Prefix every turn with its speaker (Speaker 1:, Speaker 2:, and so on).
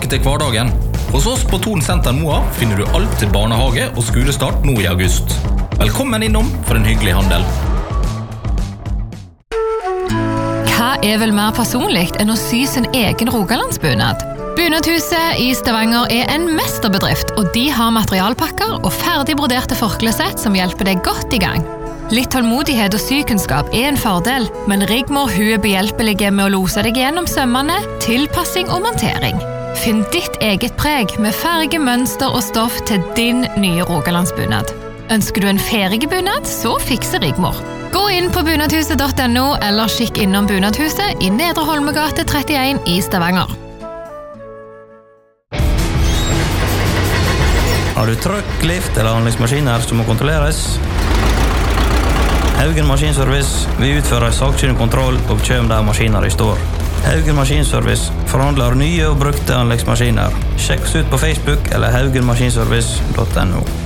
Speaker 1: tilbake til hverdagen. Hos oss på Thon Senter Moa finner du alt til barnehage og skolestart nå i august. Velkommen innom for en hyggelig handel.
Speaker 2: Hva vel mer personligt enn å sy sin egen Rogalandsbunad? Bunadhuset i Stavanger en mesterbedrift, og de har materialpakker og ferdig broderte forklesett som hjelper deg godt i gang. Litt tålmodighet og sykunnskap en fordel, men Rigmor hun behjelpelige med å lose deg gjennom sømmene, tilpassing og montering. Finn ditt eget preg med farge, mønster og stoff til din nye Rogalandsbunad. Ønsker du en ferdig bunad, så fikser Rigmor. Gå inn på bunadhuset.no eller skikk innom Bunadhuset i Nedre Holmegate 31 i Stavanger.
Speaker 3: Har du trøkk, lift eller anleggsmaskiner som må kontrolleres? Haugen Maskinservice vil utføre sakkyndig kontroll og kjøp der maskiner i står. Haugen Maskinservice forhandler nye og brukte anleggsmaskiner. Sjekk oss ut på Facebook eller haugenmaskinservice.no.